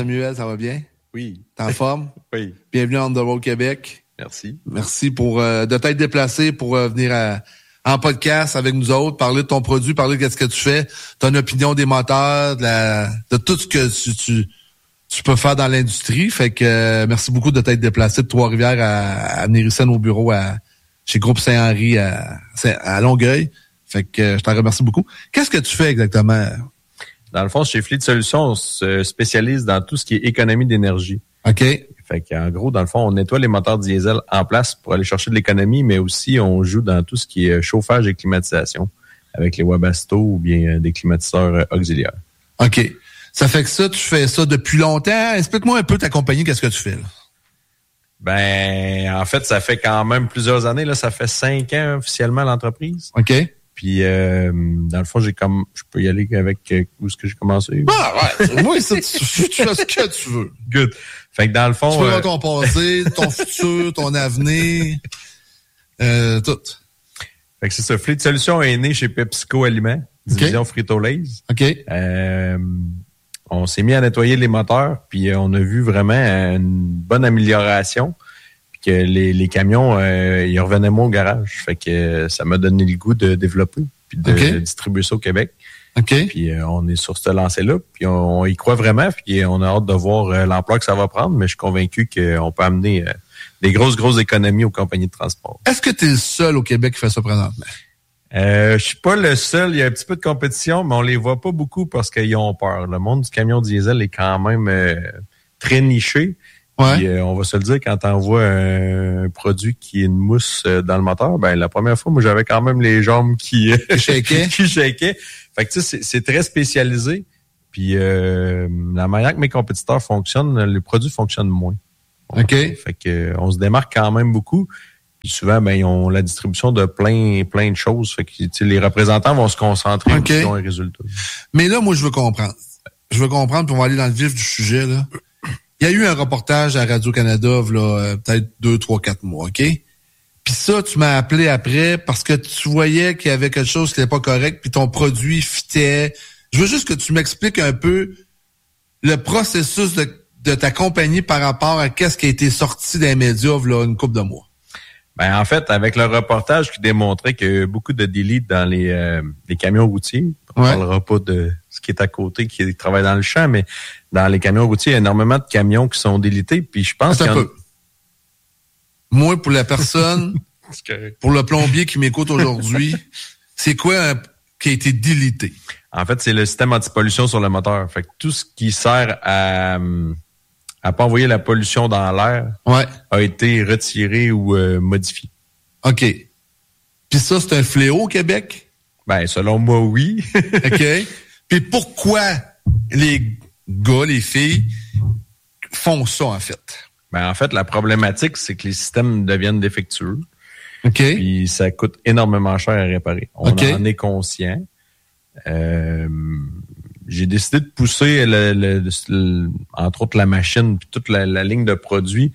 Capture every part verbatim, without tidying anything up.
Samuel, ça va bien? Oui. T'es en forme? Oui. Bienvenue à On The Road Québec. Merci. Merci pour euh, de t'être déplacé pour euh, venir à, en podcast avec nous autres, parler de ton produit, parler de ce que tu fais, ton opinion des moteurs, de, la, de tout ce que tu, tu, tu peux faire dans l'industrie. Fait que euh, merci beaucoup de t'être déplacé de Trois-Rivières à, à venir ici à nos bureaux à, chez Groupe Saint-Henri à, à Longueuil. Fait que euh, je t'en remercie beaucoup. Qu'est-ce que tu fais exactement? Dans le fond, chez Fleet Solutions, on se spécialise dans tout ce qui est économie d'énergie. OK. Fait qu'en gros, dans le fond, on nettoie les moteurs diesel en place pour aller chercher de l'économie, mais aussi on joue dans tout ce qui est chauffage et climatisation avec les Webasto ou bien des climatiseurs auxiliaires. OK. Ça fait que ça, tu fais ça depuis longtemps. Explique-moi un peu ta compagnie, qu'est-ce que tu fais là? Ben, en fait, ça fait quand même plusieurs années. Là, ça fait cinq ans officiellement l'entreprise. OK. Puis, euh, dans le fond, j'ai comme, je peux y aller avec euh, où est-ce que j'ai commencé. Ah ouais, moi, ça, tu, tu fais ce que tu veux. Good. Fait que dans le fond... Tu peux euh, voir ton passé, ton futur, ton avenir, euh, tout. Fait que c'est ça. Fleet Solutions est né chez PepsiCo Aliments, division okay. Frito-Lay's. OK. Euh, on s'est mis à nettoyer les moteurs, puis on a vu vraiment une bonne amélioration. Que les, les camions, euh, ils revenaient moins au garage. Fait que euh, ça m'a donné le goût de développer puis de, okay. de distribuer ça au Québec. OK. Puis euh, on est sur ce lancé-là. Puis on, on y croit vraiment. Puis on a hâte de voir euh, l'ampleur que ça va prendre. Mais je suis convaincu qu'on peut amener euh, des grosses, grosses économies aux compagnies de transport. Est-ce que tu es le seul au Québec qui fait ça présentement? Euh, je suis pas le seul. Il y a un petit peu de compétition, mais on les voit pas beaucoup parce qu'ils ont peur. Le monde du camion diesel est quand même euh, très niché. Ouais. Puis, euh, on va se le dire, quand t'envoies un, un produit qui est une mousse euh, dans le moteur, ben la première fois, moi, j'avais quand même les jambes qui euh, shakaient. qui shakaient. Fait que tu sais, c'est, c'est très spécialisé. Puis euh, la manière que mes compétiteurs fonctionnent, les produits fonctionnent moins. OK. Fait que euh, on se démarque quand même beaucoup. Puis souvent, ben ils ont la distribution de plein plein de choses. Fait que tu sais, les représentants vont se concentrer okay. sur un résultat. Mais là, moi, je veux comprendre. Je veux comprendre, puis on va aller dans le vif du sujet, là. Il y a eu un reportage à Radio-Canada, là, euh, peut-être deux, trois, quatre mois, OK? Puis ça, tu m'as appelé après parce que tu voyais qu'il y avait quelque chose qui n'était pas correct, puis ton produit fitait. Je veux juste que tu m'expliques un peu le processus de, de ta compagnie par rapport à qu'est-ce qui a été sorti des médias, là, une couple de mois. Ben en fait, avec le reportage qui démontrait qu'il y a beaucoup de délits dans les, euh, les camions routiers, on ne ouais. parlera pas de ce qui est à côté, qui travaille dans le champ, mais dans les camions routiers, il y a énormément de camions qui sont délités, puis je pense Attends qu'il y en... un peu. Moi, pour la personne, pour le plombier qui m'écoute aujourd'hui, c'est quoi un, qui a été délité? En fait, c'est le système anti-pollution sur le moteur. Fait que tout ce qui sert à... à pas envoyer la pollution dans l'air, ouais. a été retiré ou euh, modifié. OK. Puis ça, c'est un fléau au Québec? Ben, selon moi, oui. OK. Puis pourquoi les gars, les filles font ça, en fait? Ben, en fait, la problématique, c'est que les systèmes deviennent défectueux. OK. Puis ça coûte énormément cher à réparer. On okay. en est conscient. Euh... J'ai décidé de pousser, le, le, le, le, entre autres, la machine puis toute la, la ligne de produits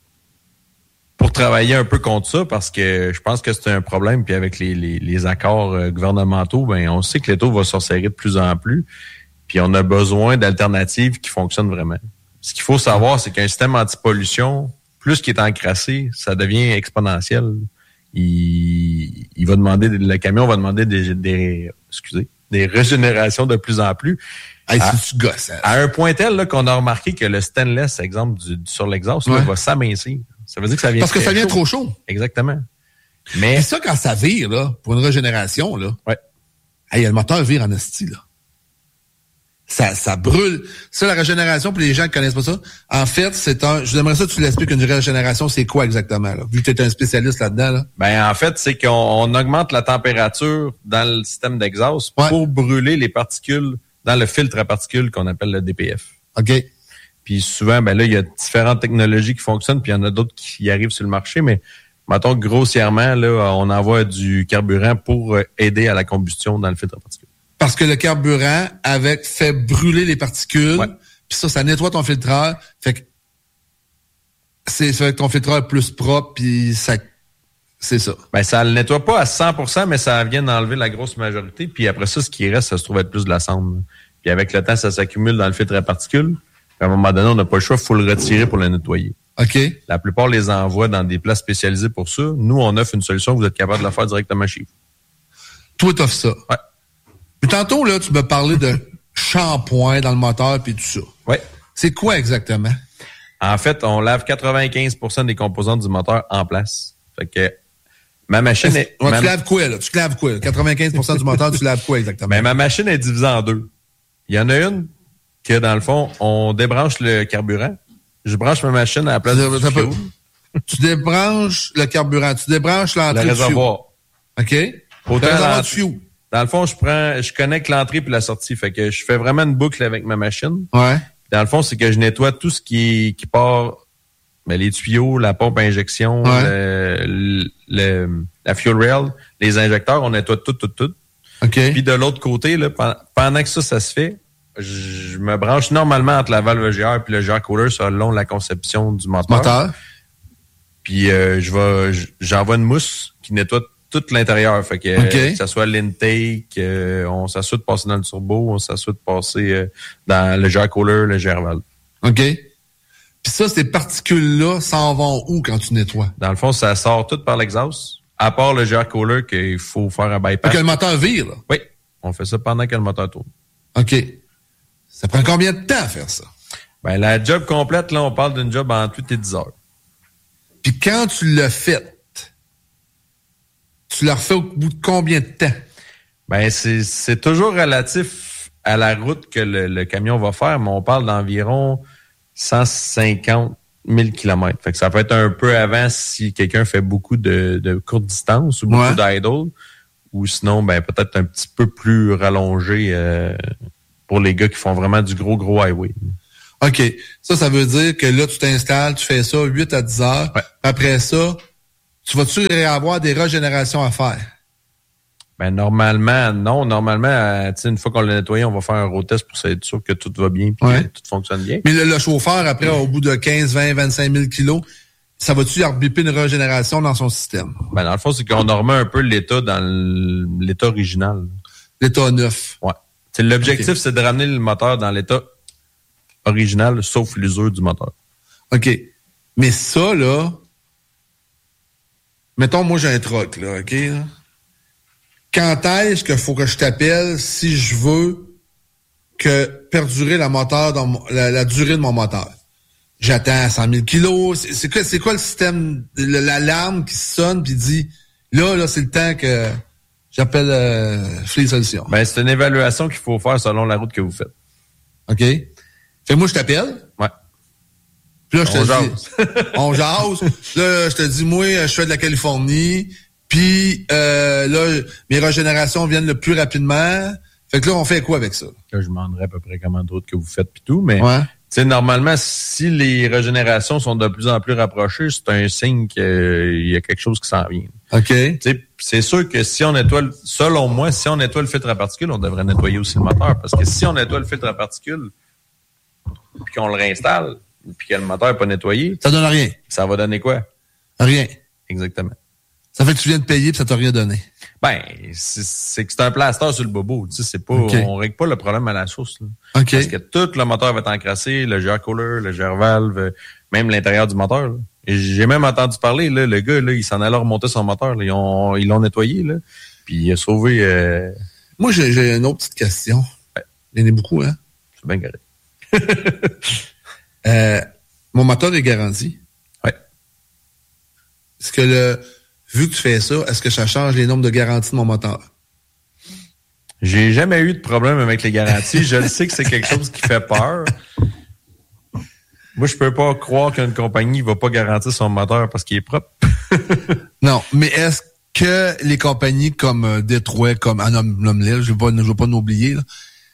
pour travailler un peu contre ça parce que je pense que c'est un problème. Puis avec les, les, les accords gouvernementaux, ben on sait que les taux vont se resserrer de plus en plus. Puis on a besoin d'alternatives qui fonctionnent vraiment. Ce qu'il faut savoir, c'est qu'un système anti-pollution, plus qu'il est encrassé, ça devient exponentiel. Il, il va demander, le camion va demander des, des excusez, des régénérations de plus en plus. Hey, à, c'est-tu gosse, hein? À un point tel là, qu'on a remarqué que le stainless, exemple, du, sur l'exhaust, ouais. là, va s'amincir. Ça veut dire que ça vient Parce que ça vient chaud. trop chaud. Exactement. Mais et ça, quand ça vire, là, pour une régénération, là, ouais. hey, le moteur vire en esti, là. Ça, ça brûle. Ça, la régénération, pour les gens qui connaissent pas ça, en fait, c'est un... Je aimerais ça que tu l'expliques, une régénération, c'est quoi exactement, là? Vu que tu es un spécialiste là-dedans, là. Ben, en fait, c'est qu'on on augmente la température dans le système d'exhaust ouais. pour brûler les particules dans le filtre à particules qu'on appelle le D P F. OK. Puis souvent, ben là, il y a différentes technologies qui fonctionnent, puis il y en a d'autres qui arrivent sur le marché, mais mettons que grossièrement, là, on envoie du carburant pour aider à la combustion dans le filtre à particules. Parce que le carburant avec fait brûler les particules, ouais. puis ça, ça nettoie ton filtreur. Fait que c'est ça fait que ton filtreur est plus propre, puis ça, c'est ça. Ben ça le nettoie pas à cent pour cent, mais ça vient d'enlever la grosse majorité. Puis après ça, ce qui reste, ça se trouve être plus de la cendre. Puis avec le temps, ça s'accumule dans le filtre à particules. À un moment donné, on n'a pas le choix, il faut le retirer pour le nettoyer. OK. La plupart les envoient dans des places spécialisées pour ça. Nous, on offre une solution, vous êtes capable de la faire directement chez vous. Toi, t'offres ça. Ouais. Puis tantôt, là, tu me parlais de shampoing dans le moteur puis tout ça. Ouais. C'est quoi exactement? En fait, on lave quatre-vingt-quinze pour cent des composantes du moteur en place. Fait que ma machine est... Ouais, ma... Tu laves quoi, là? Tu laves quoi? Là? quatre-vingt-quinze pour cent du moteur, tu laves quoi exactement? Ben, ma machine est divisée en deux. Il y en a une que, dans le fond, on débranche le carburant. Je branche ma machine à la place Ça, du ça fuel. peut... Tu débranches le carburant, tu débranches l'entrée Le du fuel. réservoir. OK? Autant le réservoir dans, du fuel. dans le fond, je prends, je connecte l'entrée puis la sortie. Fait que je fais vraiment une boucle avec ma machine. Ouais. Dans le fond, c'est que je nettoie tout ce qui, qui part, ben, les tuyaux, la pompe à injection, ouais. le, le, la fuel rail, les injecteurs, on nettoie tout, tout, tout. OK. Puis de l'autre côté, là, pendant que ça, ça se fait, je me branche normalement entre la valve G R et le G R cooler selon la conception du moteur. Moteur. Puis euh, je vais, j'envoie une mousse qui nettoie tout l'intérieur. Fait que, okay. euh, que ça soit l'intake, euh, on s'assure de passer dans le turbo, on s'assure de passer euh, dans le G R cooler, le G R valve. OK. Puis ça, ces particules-là s'en vont où quand tu nettoies? Dans le fond, ça sort tout par l'exhaust, à part le G R cooler qu'il faut faire un bypass. Fait que le moteur vire, là? Oui. On fait ça pendant que le moteur tourne. OK. Ça prend combien de temps à faire ça? Ben, la job complète, là, on parle d'une job entre huit et dix heures. Puis quand tu l'as fait, tu l'as refait au bout de combien de temps? Ben, c'est, c'est toujours relatif à la route que le, le camion va faire, mais on parle d'environ cent cinquante mille kilomètres. Fait que ça peut être un peu avant si quelqu'un fait beaucoup de, de courtes distances ou beaucoup ouais. d'idle, ou sinon, ben, peut-être un petit peu plus rallongé euh, pour les gars qui font vraiment du gros, gros highway. OK. Ça, ça veut dire que là, tu t'installes, tu fais ça huit à dix heures. Ouais. Après ça, tu vas-tu avoir des régénérations à faire? Ben, normalement, non. Normalement, euh, une fois qu'on l'a nettoyé, on va faire un road test pour être sûr que tout va bien et ouais. que tout fonctionne bien. Mais le, le chauffeur, après, ouais. au bout de quinze, vingt, vingt-cinq mille kilos, ça va-tu rebiper une régénération dans son système? Ben, dans le fond, c'est qu'on remet un peu l'état dans le, l'état original. L'état neuf. Ouais. T'sais, l'objectif, okay. c'est de ramener le moteur dans l'état original, sauf l'usure du moteur. OK. Mais ça, là, mettons, moi, j'ai un truck, là, OK? Là. Quand est-ce qu'il faut que je t'appelle si je veux que perdurer la moteur dans mon, la, la durée de mon moteur? J'attends à cent mille kilos. C'est, c'est, quoi, c'est quoi le système, l'alarme qui sonne puis dit, là, là, c'est le temps que j'appelle euh, Free Solutions? Ben, c'est une évaluation qu'il faut faire selon la route que vous faites. OK. Fait que moi, je t'appelle. Ouais. Puis là, je te on dis, jase. on jase. Là, je te dis, moi, je fais de la Californie. Puis euh, là, mes régénérations viennent le plus rapidement. Fait que là, on fait quoi avec ça? Là, je demanderai à peu près comment d'autres que vous faites puis tout, mais ouais. tu sais, normalement, si les régénérations sont de plus en plus rapprochées, c'est un signe qu'il y a quelque chose qui s'en vient. OK. Tu sais, c'est sûr que si on nettoie, le, selon moi, si on nettoie le filtre à particules, on devrait nettoyer aussi le moteur. Parce que si on nettoie le filtre à particules, puis qu'on le réinstalle, puis que le moteur n'est pas nettoyé... Ça donne rien. Ça va donner quoi? Rien. Exactement. Ça fait que tu viens de payer puis ça t'a rien donné. Ben, c'est, c'est que c'est un plaster sur le bobo. Tu sais, c'est pas, okay. On règle pas le problème à la source. Là. Okay. Parce que tout le moteur va être encrassé, le G R cooler, le G R valve, même l'intérieur du moteur. Là. Et j'ai même entendu parler, là, le gars, là, il s'en allait remonter son moteur. Là. Ils, ont, ils l'ont nettoyé, là. Puis il a sauvé... Euh... Moi, j'ai, j'ai une autre petite question. Ouais. Il y en a beaucoup, hein? C'est bien correct. euh, mon moteur est garanti. Ouais. Est-ce que le... Vu que tu fais ça, est-ce que ça change les nombres de garantie de mon moteur? J'ai jamais eu de problème avec les garanties. Je le sais que c'est quelque chose qui fait peur. Moi, je peux pas croire qu'une compagnie va pas garantir son moteur parce qu'il est propre. Non, mais est-ce que les compagnies comme euh, Détroit, comme Anomlil, je ne veux pas l'oublier, là,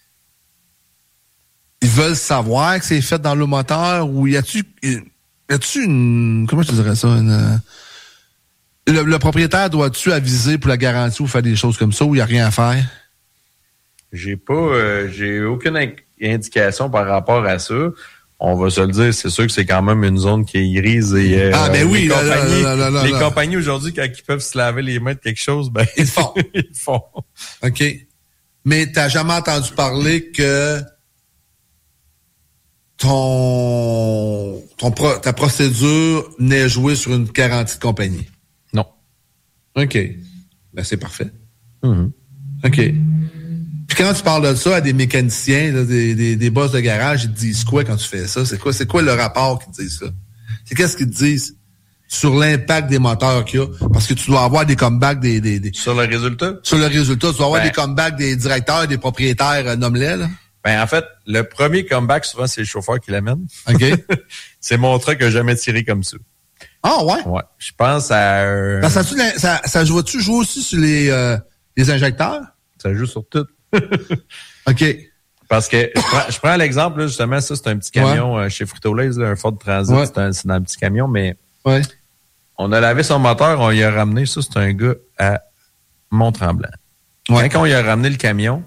ils veulent savoir que c'est fait dans le moteur ou y a-tu, y a-tu une, comment je te dirais ça, une... Le, le propriétaire doit-tu aviser pour la garantie ou faire des choses comme ça ou il n'y a rien à faire? J'ai pas, euh, j'ai aucune in- indication par rapport à ça. On va se le dire, c'est sûr que c'est quand même une zone qui est grise et euh, ah, ben oui, les là, compagnies, là, là, là, les là. compagnies aujourd'hui, quand ils peuvent se laver les mains de quelque chose, ben ils le font. ils le font. OK. Mais t'as jamais entendu parler que ton, ton pro, ta procédure n'est jouée sur une garantie de compagnie? Non. OK. Ben, c'est parfait. Mm-hmm. OK. Puis quand tu parles de ça à des mécaniciens, là, des, des, des boss de garage, ils te disent quoi quand tu fais ça? C'est quoi, c'est quoi le rapport qu'ils te disent ça? C'est qu'est-ce qu'ils te disent sur l'impact des moteurs qu'il y a? Parce que tu dois avoir des comebacks des, des, des... Sur le résultat? Sur le résultat. Tu dois avoir ben, des comebacks des directeurs, des propriétaires, euh, nomme-les, là. Ben, en fait, le premier comeback, souvent, c'est le chauffeur qui l'amène. OK. C'est mon truck que j'ai jamais tiré comme ça. Ah, ouais? Ouais. Je pense à... Euh... Ben, ça, ça, ça joue-tu jouer aussi sur les, euh, les injecteurs? Ça joue sur tout. OK. Parce que je prends, je prends l'exemple, là, justement, ça, c'est un petit camion ouais. euh, chez Frito-Lays, là, un Ford Transit, ouais. c'est, un, c'est dans un petit camion, mais ouais. on a lavé son moteur, on y a ramené, ça, c'est un gars à Mont-Tremblant. Ouais. Quand on y a ramené le camion,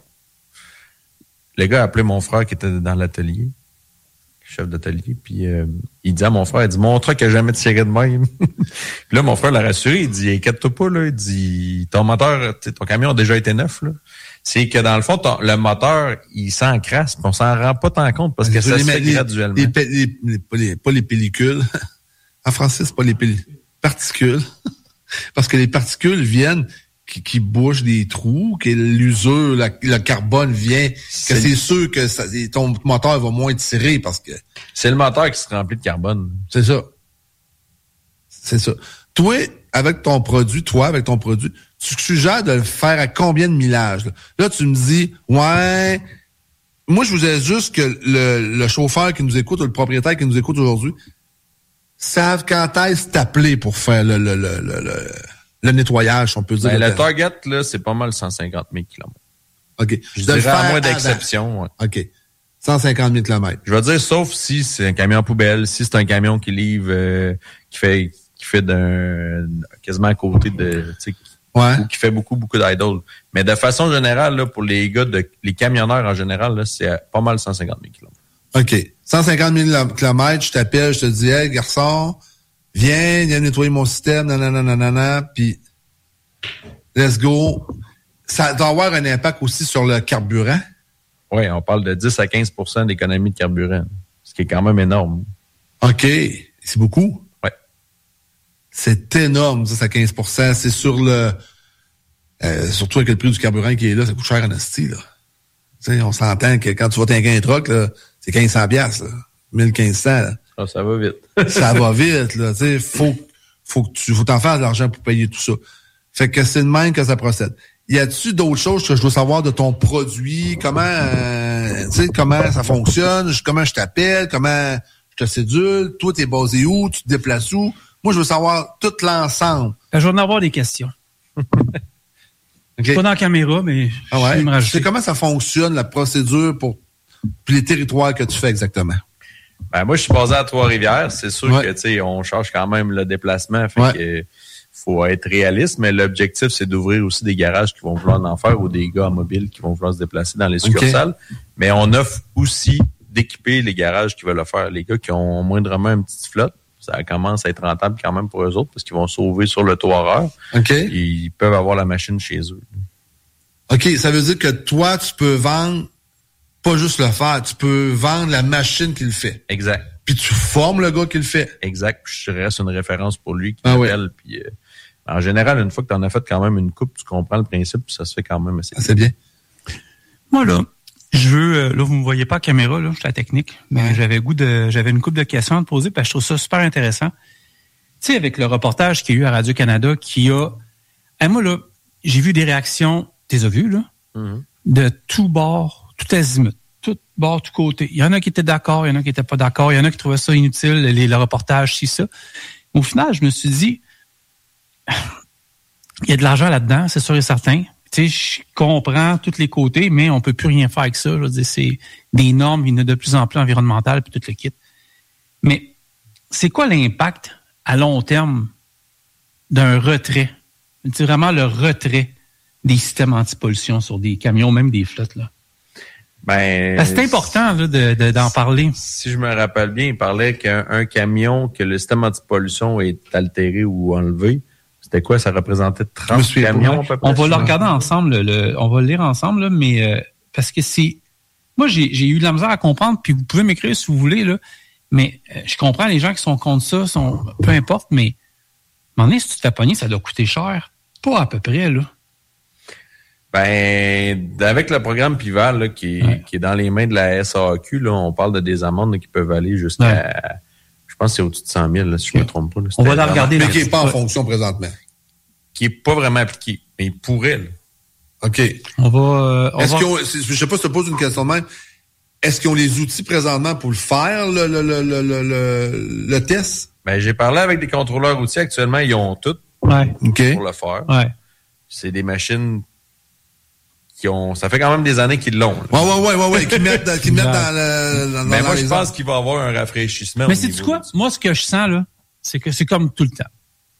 le gars a appelé mon frère qui était dans l'atelier, chef d'atelier, puis euh, il dit à mon frère, il dit, mon truck n'a jamais tiré de même. Puis là, mon frère l'a rassuré, il dit, inquiète-toi pas, là, il dit, ton moteur, ton camion a déjà été neuf, là. C'est que dans le fond, ton, le moteur, il s'encrasse, puis on s'en rend pas tant compte parce que ça les, se fait les, graduellement. Les, les, les, pas, les, pas les pellicules. En français, c'est pas les pellicules. Particules. Parce que les particules viennent qui, qui bouchent des trous, que l'usure, la, le carbone vient, c'est que c'est sûr que ça, ton moteur va moins tirer parce que... C'est le moteur qui se remplit de carbone. C'est ça. C'est ça. Toi, avec ton produit, toi, avec ton produit, tu suggères de le faire à combien de millage? Là, là tu me dis, ouais, moi, je vous ai juste que le, le chauffeur qui nous écoute ou le propriétaire qui nous écoute aujourd'hui savent quand est-ce t'appeler pour faire le, le, le, le, le, le nettoyage, on peut dire. Ben, le target, là, c'est pas mal cent cinquante mille kilomètres. OK. Je de dirais à moins d'exception. Ouais. OK. cent cinquante mille kilomètres. Je vais dire, sauf si c'est un camion poubelle, si c'est un camion qui livre, euh, qui fait qui fait d'un quasiment à côté de, tu sais, ouais. ou qui fait beaucoup, beaucoup d'idle. Mais de façon générale, là, pour les gars, de, les camionneurs en général, là, c'est pas mal cent cinquante mille kilomètres. OK. cent cinquante mille kilomètres, je t'appelle, je te dis, hey, garçon, viens, viens nettoyer mon système, nanana, nanana, puis let's go. Ça doit avoir un impact aussi sur le carburant. Oui, on parle de dix à quinze pour cent d'économie de carburant, ce qui est quand même énorme. OK. C'est beaucoup? Oui. C'est énorme, dix à quinze pour cent. C'est sur le... Euh, surtout avec le prix du carburant qui est là, ça coûte cher en asti, là. Tu sais, on s'entend que quand tu vas t'inquiéter un truck, là, c'est quinze cents piastres, là. mille quinze cents, là. Ah, ça va vite. Ça va vite, là. Tu sais, faut, faut que tu, faut t'en faire de l'argent pour payer tout ça. Fait que c'est de même que ça procède. Y a-tu d'autres choses que je dois savoir de ton produit? Comment, euh, tu sais, comment ça fonctionne? Comment je t'appelle? Comment je te sédule? Toi, t'es basé où? Tu te déplaces où? Moi, je veux savoir tout l'ensemble. Je vais en avoir des questions. Okay. Pas dans la caméra, mais ah ouais. je vais me rajouter. Tu sais comment ça fonctionne, la procédure pour, pour les territoires que tu fais exactement? Ben, moi, je suis basé à Trois-Rivières. C'est sûr ouais. que, tu sais, on charge quand même le déplacement. Fait ouais. que, faut être réaliste, mais l'objectif, c'est d'ouvrir aussi des garages qui vont vouloir en faire ou des gars en mobile qui vont vouloir se déplacer dans les succursales. Okay. Mais on offre aussi d'équiper les garages qui veulent le faire. Les gars qui ont moindrement une petite flotte, ça commence à être rentable quand même pour eux autres parce qu'ils vont sauver sur le taux horaire. OK. Ils peuvent avoir la machine chez eux. OK, ça veut dire que toi, tu peux vendre, pas juste le faire, tu peux vendre la machine qui le fait. Exact. Puis tu formes le gars qui le fait. Exact. Puis je reste une référence pour lui qui ah m'appelle. Ouais. Puis, euh, en général, une fois que tu en as fait quand même une coupe, tu comprends le principe, puis ça se fait quand même assez ah, c'est bien. Moi, là, je veux, là, vous me voyez pas à caméra, là, je suis la technique, mais ouais. j'avais goût de, j'avais une couple de questions à te poser, parce que je trouve ça super intéressant. Tu sais, avec le reportage qu'il y a eu à Radio-Canada, qui a, hey, moi, là, j'ai vu des réactions, t'es as vu, là, mm-hmm. de tout bord, tout azimut, tout bord, tout côté. Il y en a qui étaient d'accord, il y en a qui étaient pas d'accord, il y en a qui trouvaient ça inutile, les, le reportage, si ça. Au final, je me suis dit, il y a de l'argent là-dedans, c'est sûr et certain. Tu sais, je comprends tous les côtés, mais on peut plus rien faire avec ça. Je veux dire, c'est des normes, il y en a de plus en plus environnementales, puis tout le kit. Mais c'est quoi l'impact à long terme d'un retrait? C'est vraiment le retrait des systèmes anti-pollution sur des camions, même des flottes, là. Ben, ben c'est important là, de, de, d'en parler. Si je me rappelle bien, il parlait qu'un un camion, que le système anti-pollution est altéré ou enlevé. C'était quoi? Ça représentait trente camions à peu près? On va le regarder ensemble, le, on va le lire ensemble, là, mais euh, parce que c'est moi, j'ai, j'ai eu de la misère à comprendre, puis vous pouvez m'écrire si vous voulez, là, mais euh, je comprends les gens qui sont contre ça, sont peu importe, mais à un moment donné, si tu te fais pogner, ça doit coûter cher. Pas à peu près, là. Ben, avec le programme Pival, là, qui, est, ouais. qui est dans les mains de la S A A Q, là, on parle de des amendes là, qui peuvent aller jusqu'à, ouais. je pense que c'est au-dessus de cent mille, là, si je ne me trompe pas. Là, on va la regarder. Mais qui n'est pas en fonction présentement. Qui n'est pas vraiment appliqué, mais il pourrait, là. OK. On va... Euh, on Est-ce va... qu'ils ont, je ne sais pas si tu te poses une question de même, est-ce qu'ils ont les outils présentement pour le faire, le, le, le, le, le, le test? Ben, j'ai parlé avec des contrôleurs routiers. Actuellement, ils ont tout ouais. okay. pour le faire. Ouais. C'est des machines qui ont... Ça fait quand même des années qu'ils l'ont. Oui, oui, oui, oui, ouais, qui mettent, dans, qui mettent dans le... Dans, Mais dans moi, les je pense qu'il va y avoir un rafraîchissement. Mais c'est quoi? Moi, ce que je sens, là, c'est que c'est comme tout le temps.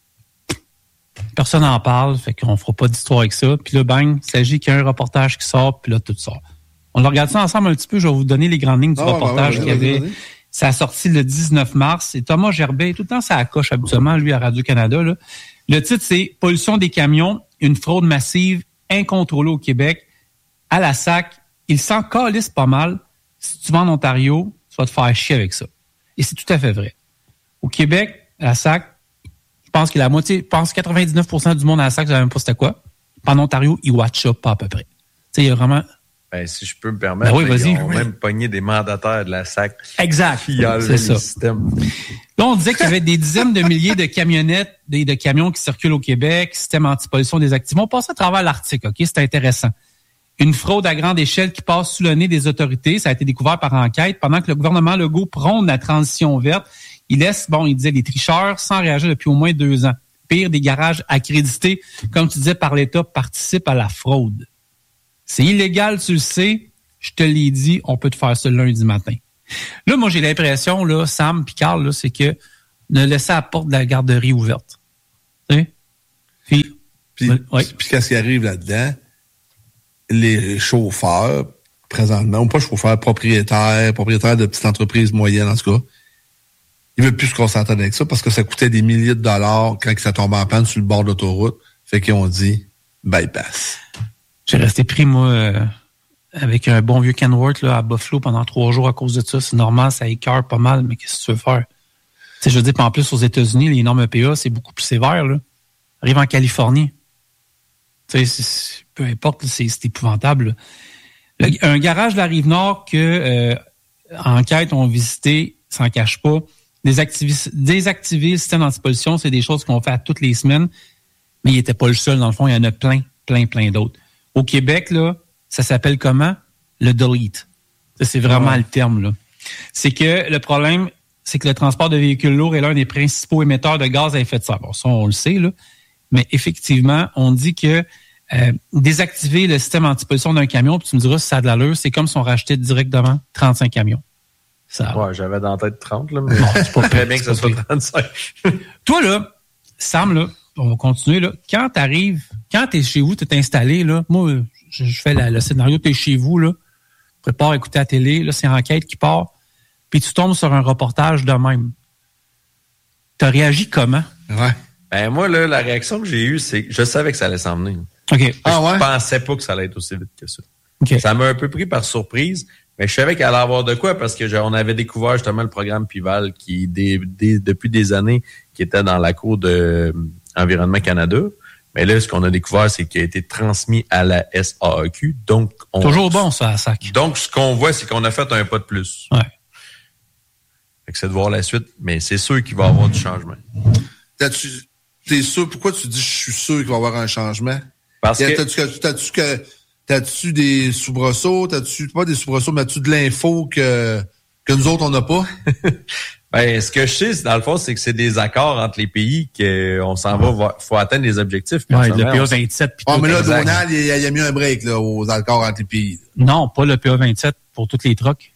Personne n'en parle, fait qu'on fera pas d'histoire avec ça. Puis là, bang, il s'agit qu'il y a un reportage qui sort, puis là, tout sort. On a regardé ça ensemble un petit peu. Je vais vous donner les grandes lignes du ah, reportage bah ouais, qu'il y avait. Ça a sorti le dix-neuf mars. Et Thomas Gerbet, tout le temps, ça accroche habituellement, lui, à Radio-Canada. Là. Le titre, c'est « Pollution des camions, une fraude massive incontrôlée au Québec. À la S A C, il s'en calisse pas mal. Si tu vas en Ontario, tu vas te faire chier avec ça. » Et c'est tout à fait vrai. Au Québec, à la S A C, je pense que la moitié, je pense quatre-vingt-dix-neuf pour cent du monde à la S A C, je ne savais même pas c'était quoi. En Ontario, ils watch ça pas à peu près. Tu sais, il y a vraiment... Ben, si je peux me permettre, ben oui, vas-y, ils ont oui. même pogné des mandataires de la S A C. Exact. Qui enlevaient c'est ça. le système. Là, on disait qu'il y avait des dizaines de milliers de camionnettes, de, de camions qui circulent au Québec, système anti-pollution désactivé. On passe à travers l'article, OK? C'est intéressant. Une fraude à grande échelle qui passe sous le nez des autorités. Ça a été découvert par enquête. Pendant que le gouvernement Legault prône la transition verte, il laisse, bon, il disait, les tricheurs sans réagir depuis au moins deux ans. Pire, des garages accrédités, comme tu disais, par l'État, participent à la fraude. C'est illégal, tu le sais. Je te l'ai dit, on peut te faire ça lundi matin. Là, moi, j'ai l'impression, là, Sam et Carl, là, c'est que ne laisser la porte de la garderie ouverte. Tu sais? Puis, puis, oui. puis qu'est-ce qui arrive là-dedans? Les chauffeurs, présentement, ou pas chauffeurs, propriétaires, propriétaires de petites entreprises moyennes, en tout cas, ils ne veulent plus se concentrer avec ça parce que ça coûtait des milliers de dollars quand ça tombait en panne sur le bord de l'autoroute. Fait qu'ils ont dit bypass. J'ai resté pris, moi, euh, avec un bon vieux Kenworth là, à Buffalo pendant trois jours à cause de ça. C'est normal, ça écœure pas mal, mais qu'est-ce que tu veux faire? Tu sais, je veux dire, en plus, aux États-Unis, les normes E P A, c'est beaucoup plus sévère, là. Arrive en Californie. Tu sais, peu importe, c'est, c'est épouvantable. Le, un garage de la Rive-Nord que euh, enquête ont visité, s'en cache pas, désactiver, désactiver le système d'antipollution, c'est des choses qu'on fait à toutes les semaines, mais il n'était pas le seul, dans le fond, il y en a plein, plein, plein d'autres. Au Québec, là, ça s'appelle comment? Le delete. Ça, c'est vraiment ouais. le terme, là. C'est que le problème, c'est que le transport de véhicules lourds est l'un des principaux émetteurs de gaz à effet de serre. Bon, ça, on le sait, là. Mais effectivement, on dit que euh, désactiver le système antipollution d'un camion, puis tu me diras si ça a de l'allure, c'est comme si on rachetait directement trente-cinq camions. Ça, ouais, j'avais dans la tête trente, là, mais bon, c'est pas très bien que ce soit trente-cinq. Toi, là, Sam, là, on va continuer, là. Quand t'arrives, quand t'es chez vous, t'es installé, là, moi, je, je fais la, le scénario, t'es chez vous, là, prépare à écouter la télé, là, c'est enquête qui part, puis tu tombes sur un reportage de même. T'as réagi comment? Ouais. Ben, moi, là, la réaction que j'ai eue, c'est que je savais que ça allait s'en venir. OK. Ah ouais? Je pensais pas que ça allait être aussi vite que ça. Okay. Ça m'a un peu pris par surprise, mais je savais qu'elle allait avoir de quoi parce que genre, on avait découvert justement le programme Pival qui, des, des, depuis des années, qui était dans la cour de euh, Environnement Canada. Mais là, ce qu'on a découvert, c'est qu'il a été transmis à la S A A Q. Donc, on, toujours bon, ça, à S A C. Donc, ce qu'on voit, c'est qu'on a fait un pas de plus. Ouais. Fait que c'est de voir la suite, mais c'est sûr qu'il va y avoir du changement. T'as-tu, t'es sûr, pourquoi tu dis je suis sûr qu'il va y avoir un changement? Parce que... T'as-tu, t'as-tu, que, t'as-tu des soubresauts? T'as-tu pas des soubresauts, mais as-tu de l'info que, que nous autres, on n'a pas? Ben, ce que je sais, dans le fond, c'est que c'est des accords entre les pays qu'on s'en va, faut atteindre les objectifs. Ouais, le P A vingt-sept. Ah, oh, mais là, exact. Donald, il, il a mis un break, là, aux accords entre les pays. Non, pas le P A vingt-sept pour toutes les trucks.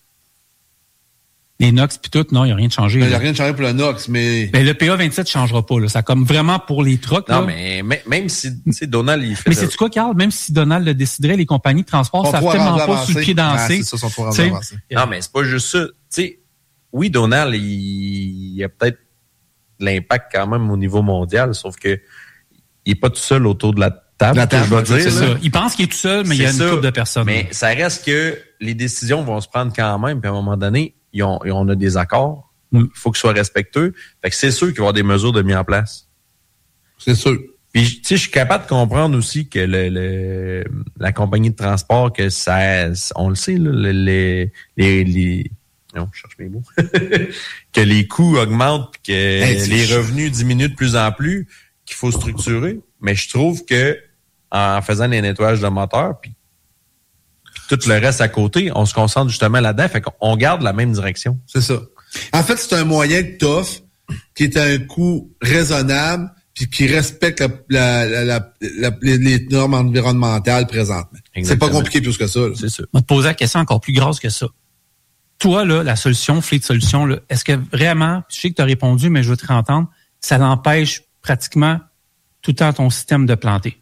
Les N O X puis tout, non, il n'y a rien de changé. Il n'y a rien de changé pour le N O X, mais... Ben, le P A vingt-sept ne changera pas, là. Ça comme vraiment pour les trucks, non, là. mais, mais même si, tu sais, Donald, il fait... Mais c'est-tu quoi, Carl? Même si Donald le déciderait, les compagnies de transport ne savent tellement pas avancé. Sur le pied danser. Ah, c'est ça, sont trop avancés. Non, mais c'est pas juste ça. Tu sais, oui, Donald, il, il a peut-être l'impact quand même au niveau mondial, sauf que il n'est pas tout seul autour de la table, la table je vais dire. C'est ça. Il pense qu'il est tout seul, mais c'est il y a une ça. Couple de personnes. Mais ça reste que les décisions vont se prendre quand même, puis à un moment donné, ils ont, on a des accords. Il mm. faut qu'ils soient respectueux. Fait que c'est sûr qu'il va y avoir des mesures de mise en place. C'est sûr. Puis, tu sais, je suis capable de comprendre aussi que le, le la compagnie de transport, que ça, on le sait, là, les, les, les, non, je cherche mes mots, que les coûts augmentent, que hey, les revenus diminuent de plus en plus, qu'il faut structurer. Mais je trouve que en faisant les nettoyages de moteurs, puis tout le reste à côté, on se concentre justement là-dedans, fait qu'on garde la même direction. C'est ça. En fait, c'est un moyen que t'offres qui est à un coût raisonnable puis qui respecte la, la, la, la, la, les, les normes environnementales présentement. Exactement. C'est pas compliqué plus que ça. Là. C'est ça. On va te poser la question encore plus grosse que ça. Toi, là, la solution, Fleet Solutions, là, est-ce que vraiment, je sais que tu as répondu, mais je veux te réentendre, ça l'empêche pratiquement tout le temps ton système de planter?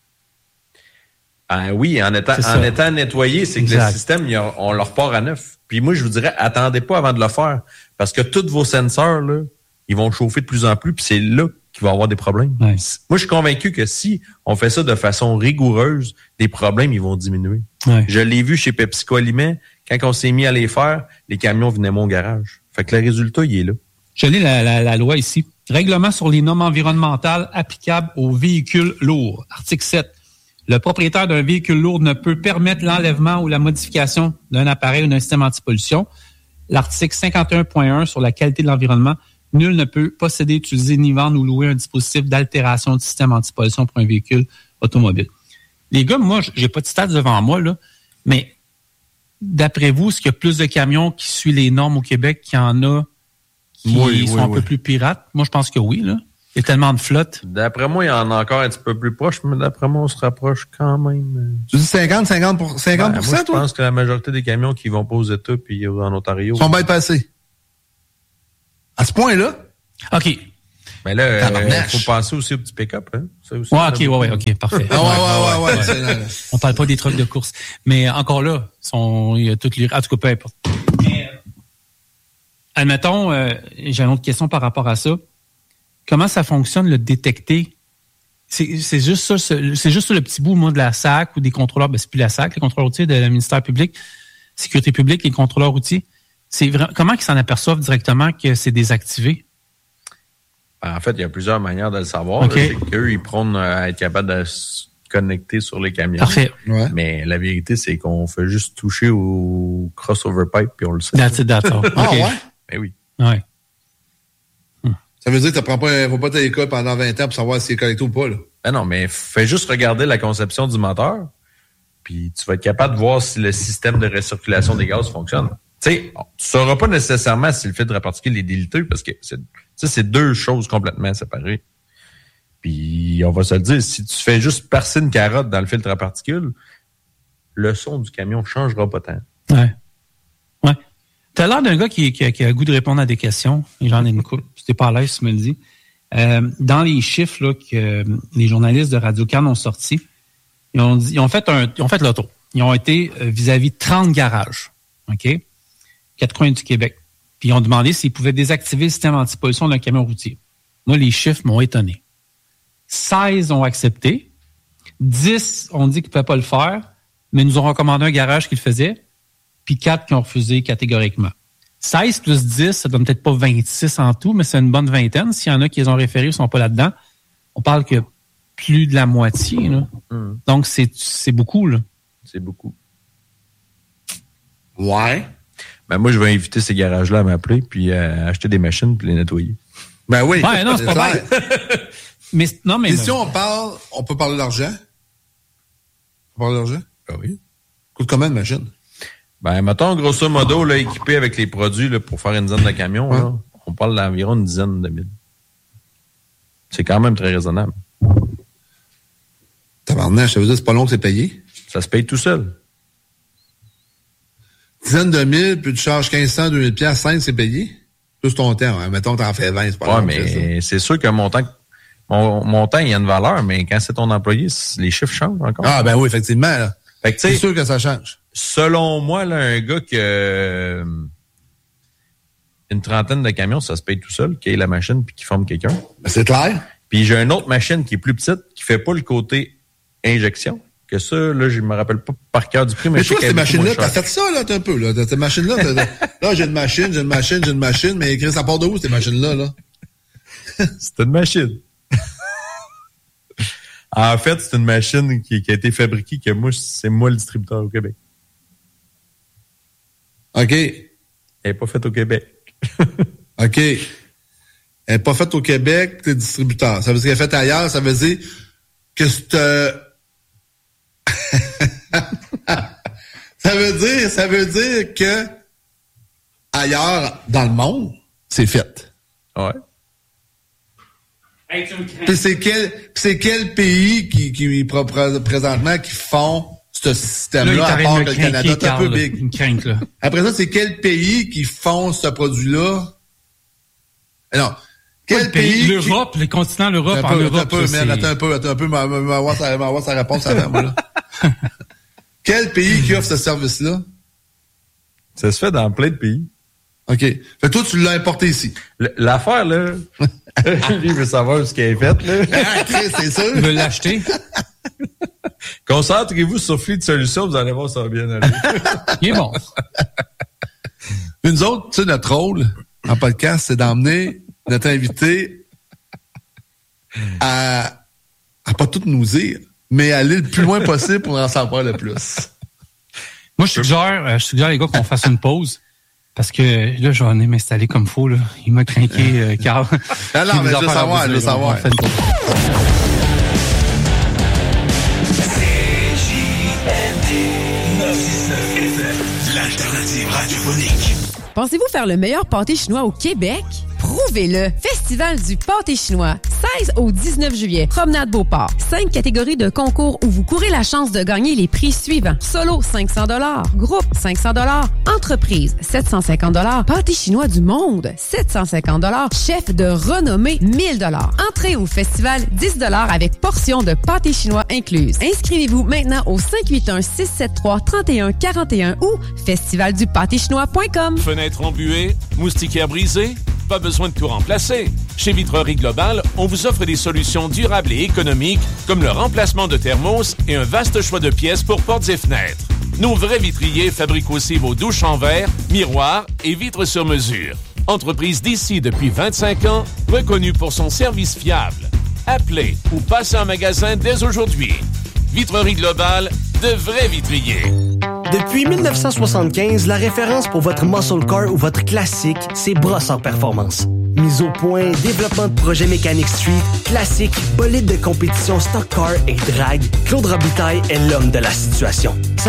Ah oui, en étant, en étant nettoyé, c'est que exact. Le système, on le repart à neuf. Puis moi, je vous dirais, attendez pas avant de le faire. Parce que tous vos sensors, là, ils vont chauffer de plus en plus, puis c'est là qu'il va y avoir des problèmes. Ouais. Moi, je suis convaincu que si on fait ça de façon rigoureuse, les problèmes, ils vont diminuer. Ouais. Je l'ai vu chez PepsiCo Aliment, quand on s'est mis à les faire, les camions venaient mon garage. Fait que le résultat, il est là. Je lis la, la, la loi ici. Règlement sur les normes environnementales applicables aux véhicules lourds. Article sept. Le propriétaire d'un véhicule lourd ne peut permettre l'enlèvement ou la modification d'un appareil ou d'un système antipollution. L'article cinquante et un point un sur la qualité de l'environnement. Nul ne peut posséder, utiliser, ni vendre ou louer un dispositif d'altération du système antipollution pour un véhicule automobile. Les gars, moi, j'ai pas de stats devant moi, là, mais d'après vous, est-ce qu'il y a plus de camions qui suivent les normes au Québec qu'il y en a qui oui, sont oui, un oui. peu plus pirates? Moi, je pense que oui, là. Il y a tellement de flottes. D'après moi, il y en a encore un petit peu plus proche, mais d'après moi, on se rapproche quand même. Tu dis cinquante, cinquante pour cent, cinquante pour cent, ben, moi, toi? Je pense que la majorité des camions qui vont pas aux États puis en Ontario. Sont bien passés. À ce point-là? OK. Mais là, il euh, faut penser aussi au petit pick-up. Hein? Ça aussi, ouais, OK, ouais, ouais, OK, parfait. Ah, ouais, ouais, ouais, ouais. ouais. On parle pas des trucs de course. Mais encore là, sont, il y a toutes les... En tout cas, peu importe. Mais, euh, admettons, euh, j'ai une autre question par rapport à ça. Comment ça fonctionne, le détecter? C'est, c'est juste ça, c'est, c'est juste le petit bout, moi, de la S A C ou des contrôleurs, ben, c'est plus la S A C, les contrôleurs routiers de la ministère public, sécurité publique, les contrôleurs routiers. C'est vraiment, comment ils s'en aperçoivent directement que c'est désactivé? En fait, il y a plusieurs manières de le savoir. Okay. Là, c'est qu'eux, ils prônent à être capables de se connecter sur les camions. Parfait. Ouais. Mais la vérité, c'est qu'on fait juste toucher au crossover pipe puis on le sait. That's it, that's all. Ah okay. ouais? Ben oui. Ouais. Ça veut dire que tu prends pas, faut pas t'école pendant vingt ans pour savoir s'il est connecté ou pas, là. Ben non, mais fais juste regarder la conception du moteur, puis tu vas être capable de voir si le système de recirculation des gaz fonctionne. Tu sais, tu sauras pas nécessairement si le filtre à particules est délité, parce que c'est, c'est deux choses complètement séparées. Puis on va se le dire, si tu fais juste percer une carotte dans le filtre à particules, le son du camion changera pas tant. Ouais. Ouais. T'as l'air d'un gars qui, qui, qui a le goût de répondre à des questions. Et j'en ai une couple. Si t'es pas à l'aise, tu me le dis. Euh, dans les chiffres là, que les journalistes de Radio-Can ont sortis, ils ont, dit, ils ont fait un, ils ont fait le tour. Ils ont été vis-à-vis de trente garages. OK? Quatre coins du Québec. Puis ils ont demandé s'ils pouvaient désactiver le système antipollution d'un camion routier. Moi, les chiffres m'ont étonné. seize ont accepté. dix ont dit qu'ils ne pouvaient pas le faire, mais nous ont recommandé un garage qui le faisait. Puis quatre qui ont refusé catégoriquement. seize plus dix, ça donne peut-être pas vingt-six en tout, mais c'est une bonne vingtaine. S'il y en a qui les ont référés, ils sont pas là-dedans. On parle que plus de la moitié, là. Mm. Donc, c'est, c'est beaucoup, là. C'est beaucoup. Ouais. Ben, moi, je vais inviter ces garages-là à m'appeler, puis à acheter des machines, puis les nettoyer. Ben oui. Ouais, non, c'est, c'est pas vrai. mais, non, mais. Et si on parle, on peut parler d'argent? On parle d'argent? Ben oui. Coûte combien de machines? Ben, mettons, grosso modo, là, équipé avec les produits, là, pour faire une dizaine de camions, ouais. là, on parle d'environ une dizaine de mille. C'est quand même très raisonnable. Tabarnak, ça veut dire que c'est pas long que c'est payé? Ça se paye tout seul. Dizaine de mille, puis tu charges quinze cents, deux mille piastres, cinq, c'est payé? Plus ton temps, hein. Mettons que t'en fais vingt, c'est pas ouais, long. Mais c'est sûr que mon temps, mon, mon temps, il y a une valeur, mais quand c'est ton employé, les chiffres changent encore. Ah, ben oui, effectivement, là. Fait que, c'est sûr que ça change. Selon moi, là, un gars qui a une trentaine de camions, ça se paye tout seul, qui ait la machine puis qui forme quelqu'un. Ben, c'est clair. Puis j'ai une autre machine qui est plus petite, qui fait pas le côté injection, que ça, là, je me rappelle pas par cœur du prix, mais, mais je sais toi, qu'elle ces est beaucoup machines-là, moins t'as chère. fait ça, là, t'as un peu, là. T'as, ces machines-là, t'as, là, j'ai une machine, j'ai une machine, j'ai une machine, mais Chris, ça part de où, ces machines-là, là? C'est une machine. En fait, c'est une machine qui, qui a été fabriquée, que moi, c'est moi le distributeur au Québec. OK. Elle n'est pas faite au Québec. OK. Elle n'est pas faite au Québec, t'es distributeur. Ça veut dire qu'elle est faite ailleurs, ça veut dire que c'est... Euh... ça veut dire, ça veut dire que ailleurs dans le monde, c'est fait. Ouais. Hey, tu me crains. Puis c'est quel, puis c'est quel pays qui, qui présentement qui font ce système-là, Là, il à t'arrête part de que me le Canada, craquer, c'est un peu Carl, big. une crainte, là. Après ça, c'est quel pays qui font ce produit-là? Non. Quel Quel pays? pays? L'Europe, les continents, l'Europe, Attends en un peu, Europe. attends un peu, ça, man, c'est- attends un peu, attends un peu, ma, ma, ma, ma, sa, ma, ma, sa réponse avant, moi, là. Quel pays qui offre ce service-là? Ça se fait dans plein de pays. OK. Fait que toi, tu l'as importé ici. Le- L'affaire, là, lui, il veut savoir ce qu'elle est faite, là. Ah, Chris, c'est sûr. Il veut l'acheter. Concentrez-vous sur Fleet Solutions, vous allez voir, ça va bien aller. Il est bon. Puis nous autres, tu sais, notre rôle en podcast, c'est d'emmener notre invité à, à pas tout nous dire, mais aller le plus loin possible pour en savoir le plus. Moi, je suggère, euh, je suggère, les gars, qu'on fasse une pause. Parce que là, je vais venir m'installer comme faux, là. Il m'a craqué, euh, Carl. Ah non, Il mais nous je veux en parle savoir, à je vous veux dire, savoir. on fait une pause. L'alternative radiophonique. Pensez-vous faire le meilleur pâté chinois au Québec? Prouvez-le! Festival du pâté chinois, seize au dix-neuf juillet, Promenade Beauport. Cinq catégories de concours où vous courez la chance de gagner les prix suivants. Solo, cinq cents dollars. Groupe, cinq cents dollars. Entreprise, sept cent cinquante dollars. Pâté chinois du monde, sept cent cinquante dollars. Chef de renommée, mille dollars. Entrée au festival, dix dollars avec portion de pâté chinois incluse. Inscrivez-vous maintenant au cinq huit un, six sept trois, trois un quatre un ou festivaldupâtéchinois point com. Fenêtre embuée, moustiquaire brisée, pas besoin de tout remplacer. Chez Vitrerie Globale, on vous offre des solutions durables et économiques comme le remplacement de thermos et un vaste choix de pièces pour portes et fenêtres. Nos vrais vitriers fabriquent aussi vos douches en verre, miroirs et vitres sur mesure. Entreprise d'ici depuis vingt-cinq ans, reconnue pour son service fiable. Appelez ou passez en magasin dès aujourd'hui. Vitrerie Globale, de vrais vitriers. Depuis mille neuf cent soixante-quinze, la référence pour votre muscle car ou votre classique, c'est Brossard Performance. Mise au point, développement de projets mécaniques street, classique, bolide de compétition stock car et drag, Claude Robitaille est l'homme de la situation.